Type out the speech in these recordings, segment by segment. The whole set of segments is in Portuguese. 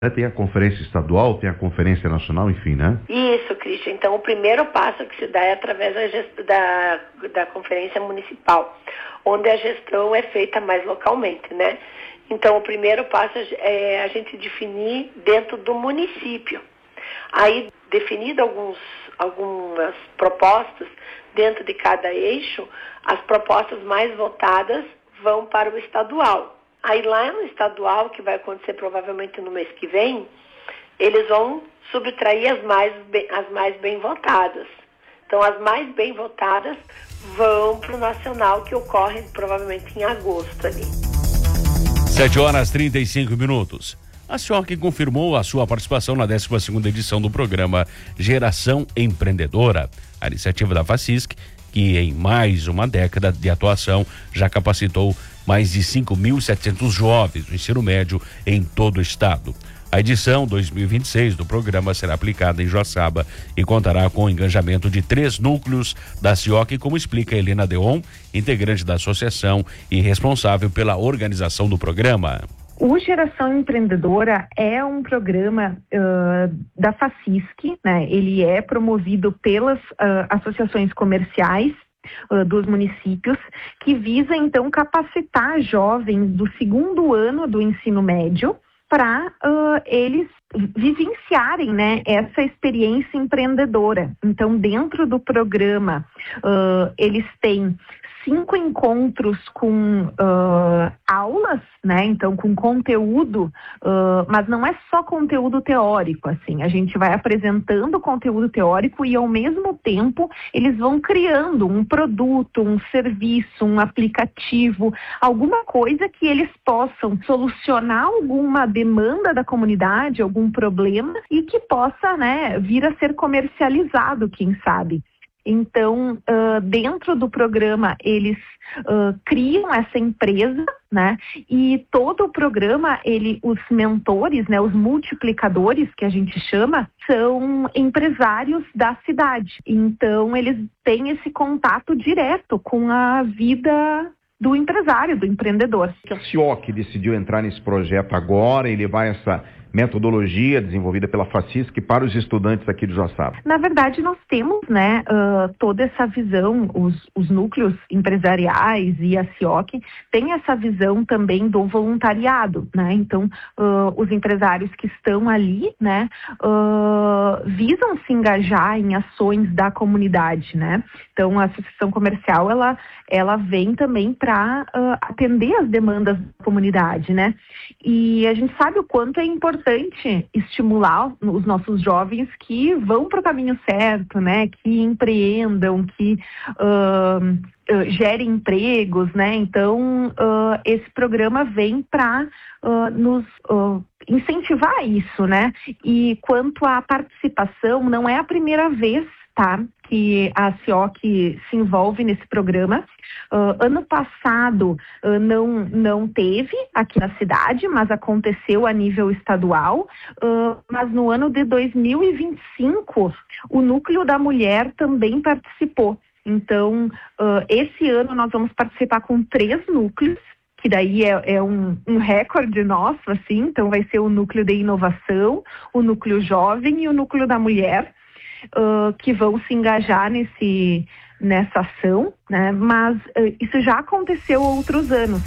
Tem a conferência estadual, tem a conferência nacional, enfim, né? Isso, Christian. Então, o primeiro passo que se dá é através da conferência municipal, onde a gestão é feita mais localmente, né? Então, o primeiro passo é a gente definir dentro do município. Aí, definido algumas propostas dentro de cada eixo, as propostas mais votadas vão para o estadual. Aí lá no estadual, que vai acontecer provavelmente no mês que vem, eles vão subtrair as mais bem votadas. Então, as mais bem votadas vão para o nacional, que ocorre provavelmente em agosto ali. 7h35. A SIOC confirmou a sua participação na 12ª edição do programa Geração Empreendedora, a iniciativa da FACISC, que em mais uma década de atuação já capacitou mais de 5.700 jovens do ensino médio em todo o estado. A edição 2026 do programa será aplicada em Joaçaba e contará com o engajamento de 3 núcleos da SIOC, como explica Helena Deon, integrante da associação e responsável pela organização do programa. O Geração Empreendedora é um programa da FACISC, né? Ele é promovido pelas associações comerciais dos municípios, que visa então capacitar jovens do 2º ano do ensino médio para eles vivenciarem, né, essa experiência empreendedora. Então, dentro do programa, eles têm 5 encontros com aulas, né? Então, com conteúdo, mas não é só conteúdo teórico, assim. A gente vai apresentando conteúdo teórico e, ao mesmo tempo, eles vão criando um produto, um serviço, um aplicativo, alguma coisa que eles possam solucionar alguma demanda da comunidade, algum problema, e que possa, né, vir a ser comercializado, quem sabe. Então, dentro do programa, eles criam essa empresa, né? E todo o programa, os mentores, né, os multiplicadores, que a gente chama, são empresários da cidade. Então, eles têm esse contato direto com a vida do empresário, do empreendedor. A SIOC decidiu entrar nesse projeto agora e levar essa metodologia desenvolvida pela FACISC para os estudantes aqui de Joaçaba? Na verdade, nós temos, né, toda essa visão, os núcleos empresariais e a SIOC tem essa visão também do voluntariado, né? Então, os empresários que estão ali, né, visam se engajar em ações da comunidade, né? Então, a associação comercial, ela vem também para atender as demandas da comunidade, né? E a gente sabe o quanto é importante estimular os nossos jovens que vão para o caminho certo, né? Que empreendam, que gerem empregos, né? Então, esse programa vem para nos incentivar isso, né? E quanto à participação, não é a primeira vez, tá, que a SIOC se envolve nesse programa. Ano passado não teve aqui na cidade, mas aconteceu a nível estadual. Mas no ano de 2025, o Núcleo da Mulher também participou. Então, esse ano nós vamos participar com 3 núcleos, que daí é um recorde nosso, assim. Então, vai ser o Núcleo de Inovação, o Núcleo Jovem e o Núcleo da Mulher, que vão se engajar nessa ação, né? Mas isso já aconteceu outros anos.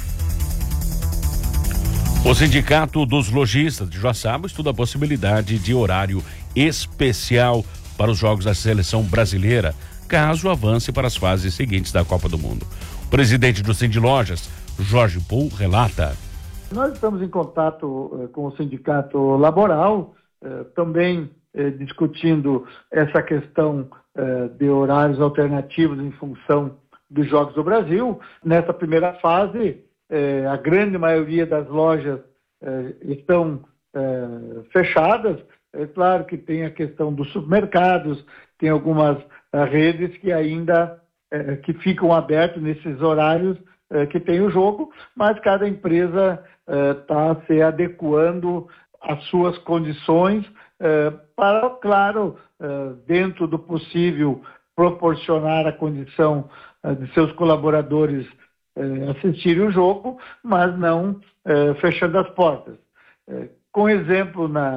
O Sindicato dos Lojistas de Joaçaba estuda a possibilidade de horário especial para os jogos da seleção brasileira, caso avance para as fases seguintes da Copa do Mundo. O presidente do Sindilojas, Jorge Paul, relata. Nós estamos em contato com o Sindicato Laboral, também discutindo essa questão de horários alternativos em função dos Jogos do Brasil. Nessa primeira fase, a grande maioria das lojas estão fechadas. É claro que tem a questão dos supermercados, tem algumas redes que ainda que ficam abertas nesses horários que tem o jogo, mas cada empresa está se adequando às suas condições para, claro, dentro do possível, proporcionar a condição de seus colaboradores assistirem o jogo, mas não fechando as portas. com exemplo na